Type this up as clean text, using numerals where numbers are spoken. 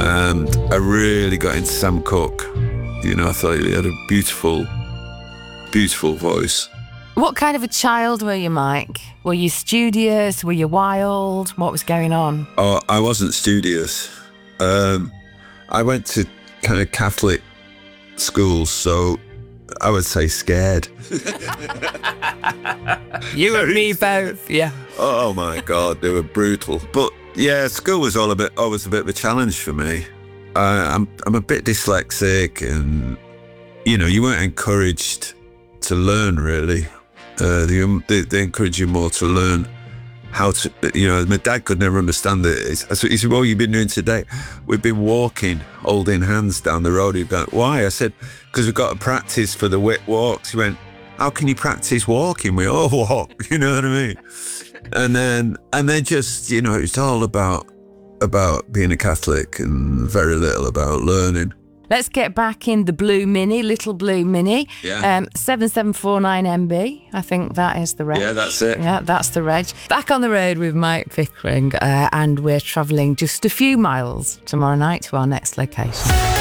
And I really got into Sam Cooke. You know, I thought he had a beautiful, beautiful voice. What kind of a child were you, Mike? Were you studious? Were you wild? What was going on? Oh, I wasn't studious. I went to kind of Catholic schools, so I would say scared. You and me both, yeah. Oh my God, they were brutal. But yeah, school was always a bit of a challenge for me. I'm a bit dyslexic, and you know, you weren't encouraged to learn really. They encourage you more to learn how to, you know, my dad could never understand it. He said, what have you been doing today? We've been walking, holding hands down the road. He'd go, why? I said, because we've got to practice for the wit walks. He went, how can you practice walking? We all walk, you know what I mean? And then just, you know, it's all about being a Catholic and very little about learning. Let's get back in the blue Mini, little blue Mini. Yeah. 7749MB. I think that is the reg. Yeah, that's it. Yeah, that's the reg. Back on the road with Mike Pickering, and we're travelling just a few miles tomorrow night to our next location.